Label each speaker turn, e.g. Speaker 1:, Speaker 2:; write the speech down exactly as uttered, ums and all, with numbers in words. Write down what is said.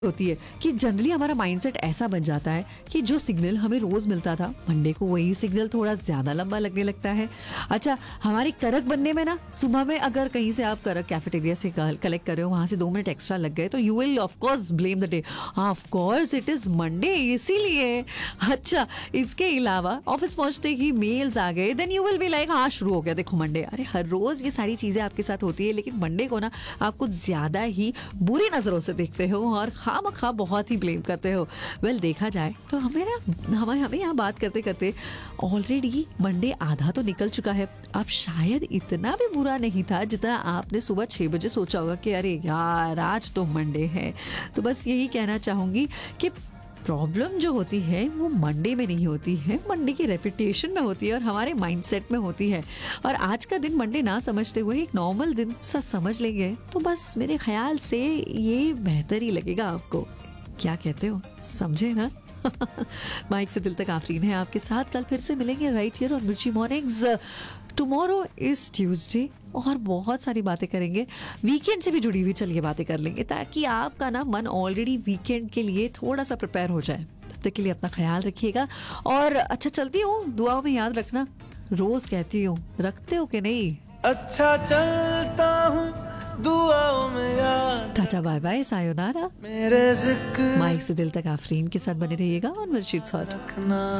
Speaker 1: होती है कि जनरली हमारा माइंडसेट ऐसा बन जाता है कि जो सिग्नल हमें रोज मिलता था मंडे को वही सिग्नल थोड़ा ज्यादा लंबा लगने लगता है। अच्छा, हमारी करक बनने में ना, सुबह में अगर कहीं से आप करक कैफेटेरिया से कलेक्ट कर रहे हो, वहां से दो मिनट एक्स्ट्रा लग गए तो you will of course blame the day, of course it is Monday इसीलिए। अच्छा, इसके अलावा ऑफिस पहुंचते ही मेल्स आ गए, then you will be like हाँ शुरू हो गया देखो मंडे। अरे हर रोज ये सारी चीजें आपके साथ होती है, लेकिन मंडे को ना आप कुछ ज्यादा ही बुरी नजरों से देखते हो और खाम खा बहुत ही ब्लेम करते हो। वेल well, देखा जाए तो हमें ना हमें हमें यहाँ बात करते करते ऑलरेडी मंडे आधा तो निकल चुका है। अब शायद इतना भी बुरा नहीं था जितना आपने सुबह छह बजे सोचा होगा कि अरे यार आज तो मंडे है। तो बस यही कहना चाहूंगी कि प्रॉब्लम जो होती है वो मंडे में नहीं होती है, मंडे की रेपुटेशन में होती है और हमारे माइंडसेट में होती है। और आज का दिन मंडे ना समझते हुए एक नॉर्मल दिन सा समझ लेंगे तो बस मेरे ख्याल से ये बेहतर ही लगेगा आपको। क्या कहते हो, समझे ना? माइक से दिल तक आफरीन है आपके साथ। कल फिर से मिलेंगे राइट हियर ऑन मिर्ची मॉर्निंग्स। टुमारो इज ट्यूसडे और बहुत सारी बातें करेंगे, वीकेंड से भी जुड़ी हुई चलिए बातें कर लेंगे ताकि आपका ना मन ऑलरेडी वीकेंड के लिए थोड़ा सा प्रिपेयर हो जाए। तब तक के लिए अपना ख्याल रखिएगा और अच्छा चलती हूँ, दुआओं में याद रखना। रोज कहती हूँ, रखते हो कि नहीं?
Speaker 2: अच्छा चलता हूँ दुआओं में याद।
Speaker 1: Tata bye bye sayonara.
Speaker 2: मेरे जिक्र
Speaker 1: माइक से दिल तक आफरीन के साथ बने रहिएगा और मिर्ची हॉट।
Speaker 2: रखना।